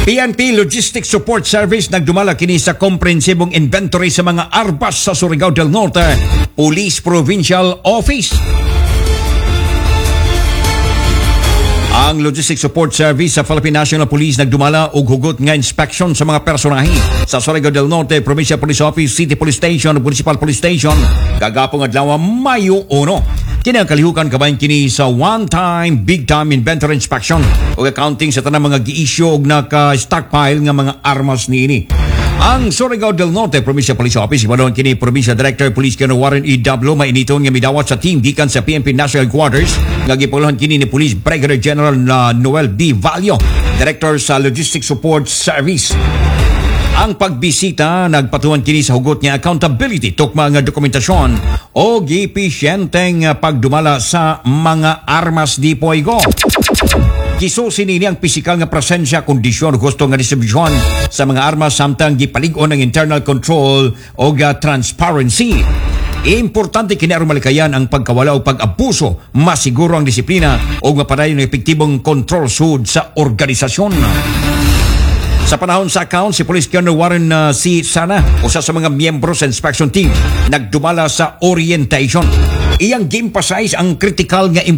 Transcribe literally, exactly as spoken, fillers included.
P N P Logistics Support Service nagdumala kini sa komprehensibong inventory sa mga armas sa Surigao del Norte Police Provincial Office. Ang Logistics Support Service sa Philippine National Police nagdumala og hugot nga inspection sa mga personahe sa Surigao del Norte Provincial Police Office, City Police Station, Municipal Police Station kagapong adlaw Mayo uno. Kini ang kalihukan kabayan kini sa one-time, big-time inventory inspection o accounting sa tanang mga gi-issue og naka-stockpile nga mga armas niini. Ang Surigao del Norte Provincial Police Office ibalon kini Provincial Director Police Colonel Warren E. Dablo mainiton nga midawat sa team gikan sa P N P National Headquarters nga gipuluhan kini ni Police Brigadier General uh, Noel B. Valio, Director sa Logistics Support Service. Ang pagbisita nagpatuan kini sa hugot nga accountability tukma nga dokumentasyon o gipisyenteng pagdumala sa mga armas di poigo. Gisusin nini ang pisikal nga presensya, kondisyon, gusto nga distribusyon sa mga armas samtang gipalig-on ng internal control o ga transparency. Importante kini aron malikayan ang pagkawala o pag-abuso, masiguro ang disiplina o mapadayon ng epektibong control sud sa organisasyon. Sa panahon sa account, si Police Colonel Warren uh, C. Sana, usa sa mga miyembro sa inspection team, nagdumala sa orientation. Iyang game-emphasize ang critical nga